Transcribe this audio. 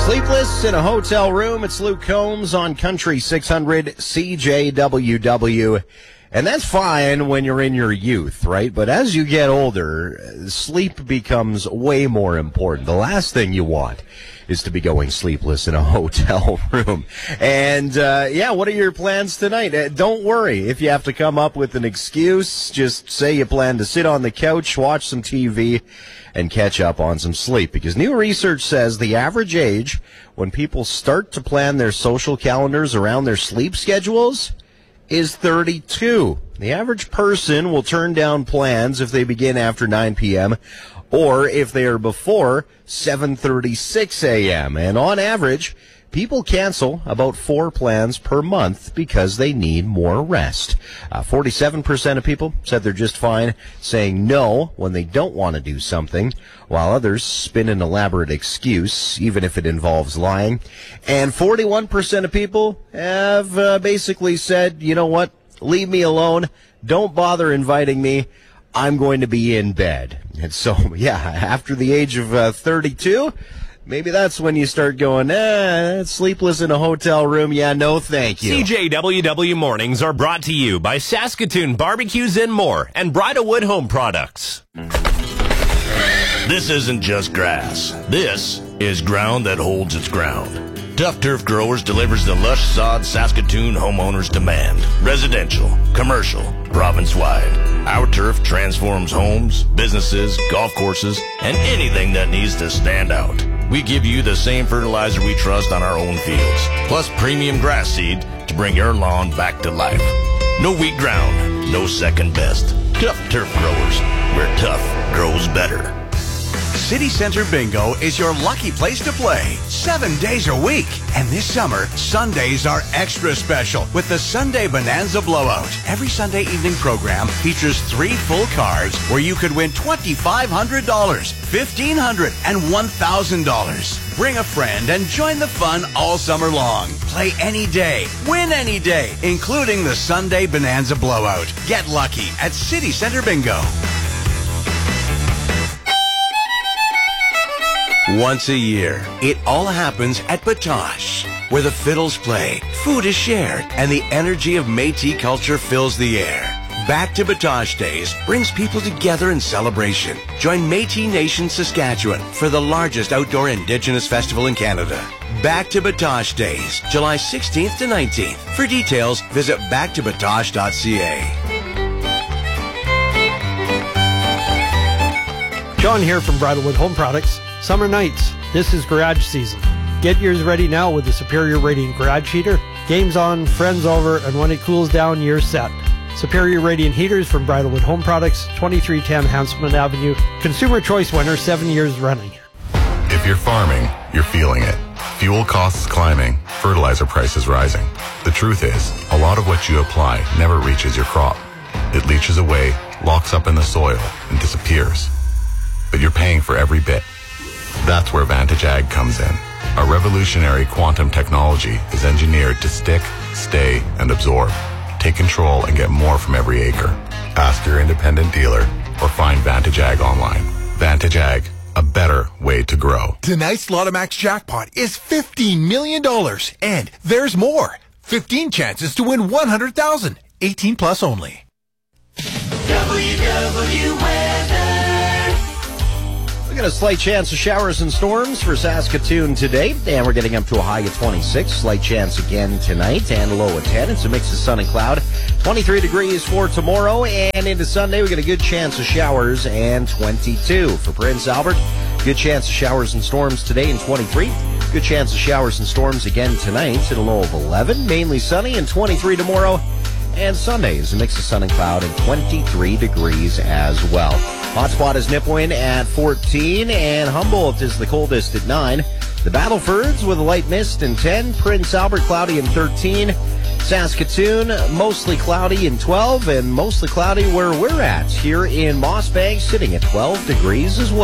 Sleepless in a hotel room. It's Luke Combs on Country 600 CJWW. And that's fine when you're in your youth, right? But as you get older, sleep becomes way more important. The last thing you want is to be going sleepless in a hotel room. And, what are your plans tonight? Don't worry if you have to come up with an excuse. Just say you plan to sit on the couch, watch some TV, and catch up on some sleep. Because new research says the average age when people start to plan their social calendars around their sleep schedules is 32. The average person will turn down plans if they begin after 9 p.m. or if they are before 7:36 a.m. And on average, people cancel about 4 plans per month because they need more rest. 47% of people said they're just fine saying no when they don't want to do something, while others spin an elaborate excuse, even if it involves lying. And 41% of people have basically said, you know what, leave me alone, don't bother inviting me, I'm going to be in bed. And so, after the age of 32, maybe that's when you start going, sleepless in a hotel room. Yeah, no, thank you. CJWW Mornings are brought to you by Saskatoon Barbecues and More and Bridalwood Home Products. This isn't just grass. This is ground that holds its ground. Tough Turf Growers delivers the lush sod Saskatoon homeowners demand. Residential, commercial, province-wide. Our turf transforms homes, businesses, golf courses, and anything that needs to stand out. We give you the same fertilizer we trust on our own fields, plus premium grass seed to bring your lawn back to life. No wheat ground, no second best. Tough Turf Growers, where tough grows better. City Center Bingo is your lucky place to play 7 days a week. And this summer, Sundays are extra special with the Sunday Bonanza Blowout. Every Sunday evening program features 3 full cards where you could win $2,500, $1,500, and $1,000. Bring a friend and join the fun all summer long. Play any day, win any day, including the Sunday Bonanza Blowout. Get lucky at City Center Bingo. Once a year, it all happens at Batoche, where the fiddles play, food is shared, and the energy of Métis culture fills the air. Back to Batoche Days brings people together in celebration. Join Métis Nation Saskatchewan for the largest outdoor Indigenous festival in Canada. Back to Batoche Days, July 16th to 19th. For details, visit backtobatoche.ca. John here from Bridalwood Home Products. Summer nights, this is garage season. Get yours ready now with the Superior Radiant Garage Heater. Game's on, friends over, and when it cools down, you're set. Superior Radiant Heaters from Bridalwood Home Products, 2310 Hanselman Avenue. Consumer Choice winner 7 years running. If you're farming, you're feeling it. Fuel costs climbing, fertilizer prices rising. The truth is, a lot of what you apply never reaches your crop. It leaches away, locks up in the soil, and disappears. But you're paying for every bit. That's where Vantage Ag comes in. Our revolutionary quantum technology is engineered to stick, stay, and absorb. Take control and get more from every acre. Ask your independent dealer or find Vantage Ag online. Vantage Ag, a better way to grow. Tonight's Lotomax jackpot is $15 million, and there's more. 15 chances to win $100,000. 18 plus only. WW Weather. We got a slight chance of showers and storms for Saskatoon today, and we're getting up to a high of 26. Slight chance again tonight and a low of 10. It's a mix of sun and cloud. 23 degrees for tomorrow, and into Sunday we got a good chance of showers and 22 for Prince Albert. Good chance of showers and storms today and 23. Good chance of showers and storms again tonight at a low of 11. Mainly sunny and 23 tomorrow. And Sunday is a mix of sun and cloud and 23 degrees as well. Hotspot is Nipawin at 14, and Humboldt is the coldest at 9. The Battlefords with a light mist and 10. Prince Albert cloudy and 13. Saskatoon mostly cloudy and 12, and mostly cloudy where we're at here in Mossbank, sitting at 12 degrees as well.